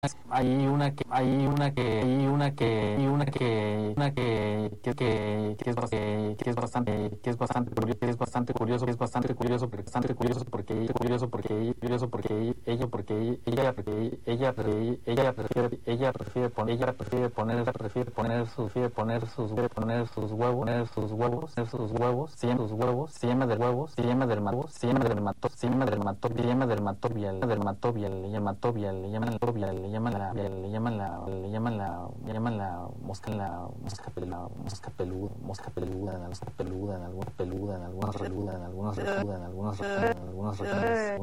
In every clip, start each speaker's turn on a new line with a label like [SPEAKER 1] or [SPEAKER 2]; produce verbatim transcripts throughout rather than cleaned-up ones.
[SPEAKER 1] hay una que hay una que hay una que hay una que una que que que, que es bastante que es bastante que es bastante curioso que es bastante curioso que es bastante curioso porque bastante curioso porque curioso porque curioso porque ella porque ella porque ella ella prefiere ella prefiere poner ella prefiere poner prefiere poner sus prefiere poner sus poner sus huevos poner sus huevos poner sus huevos se llama sus huevos se llama del huevos se llama del mato se llama del mato se llama del mato se llama del matobial del matobial le llama tobial le llaman tobial le llaman la le llaman la le llaman la le llaman la mosca la mosca peluda mosca peluda mosca peluda la mosca peluda en algunas peluda en algunas peluda en algunas peluda en algunas regiones en algunas regiones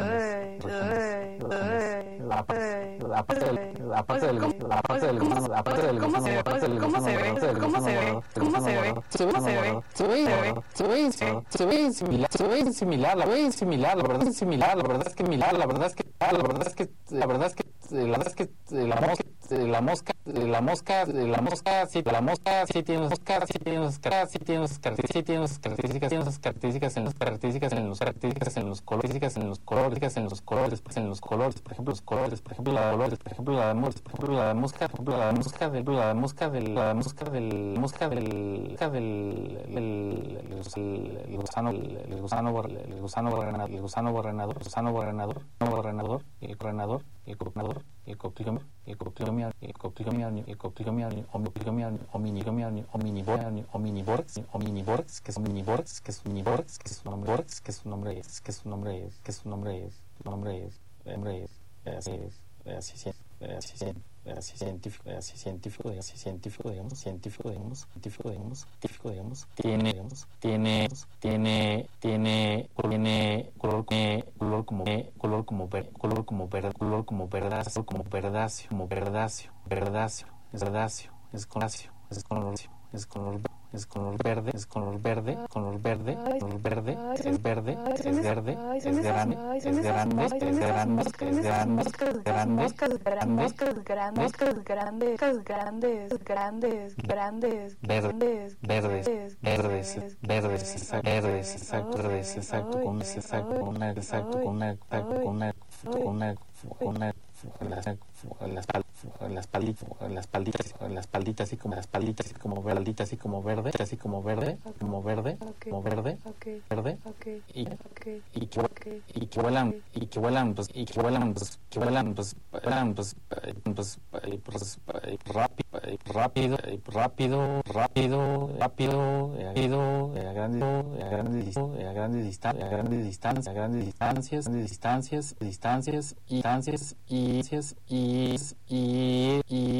[SPEAKER 1] la parte la parte del la parte del la parte del gusano la parte del gusano la parte del
[SPEAKER 2] cómo se ve cómo se ve cómo se ve cómo se ve
[SPEAKER 1] se ve se ve se ve similar se ve similar la ve similar la verdad es similar la verdad es que similar la verdad es que la verdad es que la verdad es que la verdad es que la mosca la mosca la mosca la mosca sí la mosca sí tiene mosca sí tiene sí tiene sí tiene características tiene sus características en las características en los características en los colores en los colores en los colores en los colores por ejemplo los colores por ejemplo la colores por ejemplo la mosca por ejemplo la mosca por ejemplo la mosca de la mosca del la mosca del mosca del del el gusano el gusano el gusano borrenador el gusano borrenador el gusano borrenador borrenador el borrenador el borrenador el cocliomia el cocliomia el cocliomia el cocliomia omicliomia ominigromia ominiborx ominiborx ominiborx que es ominiborx que es ominiborx que es un nombre que es un nombre es que su nombre es que su nombre es su nombre es nombre es así es así es así es así científico así científico así científico digamos científico digamos científico digamos científico digamos tiene digamos tiene tiene tiene tiene color color como color como verde color como verde color como verdáceo como verdáceo como verdáceo verdáceo es verdáceo es color es color es color es color verde, es color verde, color verde, color verde, es verde, es verde, es grande, es grande, es grande, es grande, grande,
[SPEAKER 2] moscas grandes, grandes, grandes, grandes, grandes,
[SPEAKER 1] verdes, verdes, verdes, verdes, exacto, verdes, exacto, verdes, exacto, con exacto, con una, exacto, con una, con una, con una, con una las las las palditas las palditas las palditas así como las palditas así como verditas así como verde así como verde como verde como verde verde y y que y que vuelan y que vuelan pues y que vuelan pues que vuelan pues vuelan pues pues pues rápido rápido rápido rápido rápido a grandes a grandes a grandes distancias a grandes distancias a grandes distancias distancias distancias y distancias y y y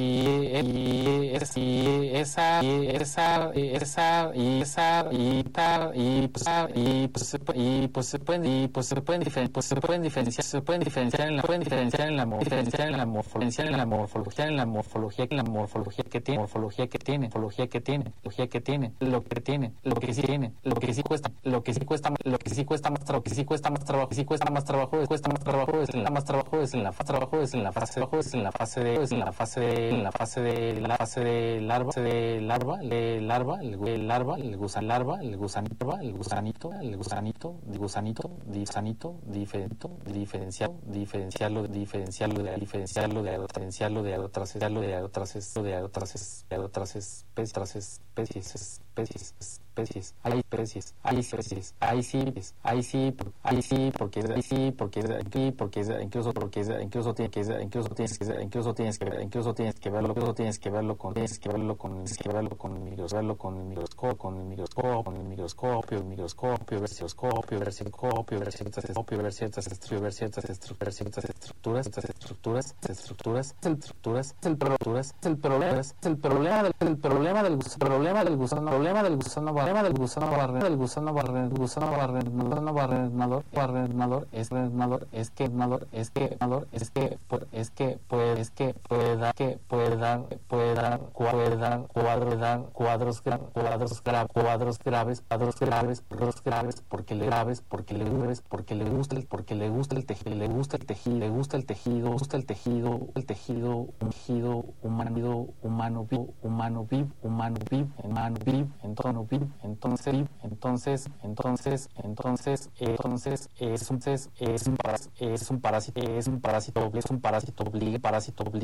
[SPEAKER 1] y esa y esa y esa y esa y esa y tal y pues y pues y pues se pueden y pues se pueden diferenciar pues se pueden diferenciar se pueden diferenciar en la pueden diferenciar en la diferenciar en la morfología en la morfología en la morfología en la morfología que tiene morfología que tiene morfología que tiene morfología que tiene lo que tiene lo que sí tiene lo que sí cuesta lo que sí cuesta lo que sí cuesta más trabajo que sí cuesta más trabajo sí cuesta más trabajo es cuesta más trabajo es en la más trabajo es en la fase trabajo es en la fase de es en la fase de es en la fase de en la fase de la fase de larva de larva de larva el larva el gusan larva el gusanito el gusanito el gusanito el gusanito gusanito diferente diferenciado diferenciarlo diferenciarlo de diferenciarlo de diferenciarlo de otras de otras de otras de otras especies especies especies especies hay especies hay especies hay sí hay sí hay sí porque hay sí porque aquí porque incluso porque incluso tiene que incluso tienes que incluso tienes que incluso tienes que verlo incluso tienes que verlo con tienes que verlo con tienes que verlo con verlo con el microscopio con el microscopio con el microscopio el microscopio ver microscopio ver microscopio ver ciertas escopio ver ciertas estructuras ver ciertas estructuras ciertas estructuras estructuras estructuras estructuras el problemas el problema el problema del problema del problema del gusano problema del gusano problema del gusano barren del gusano barren gusano barren gusano barrenador barrenador es barrenador es que nadador es que nadador es que es que puede es que puede dar que puede dar puede dar puede dar cuadros dar cuadros cuadros graves cuadros graves cuadros graves cuadros graves porque le graves porque le graves porque le gusta el porque le gusta el tejido le gusta el tejido le gusta el tejido gusta el tejido el tejido un tejido humano humano vivo humano vivo humano vivo humano vivo en tono vivo entonces, entonces, entonces, entonces, entonces, es un, es un, es un parásito, es un parásito, es un parásito, es un parásito, parásito,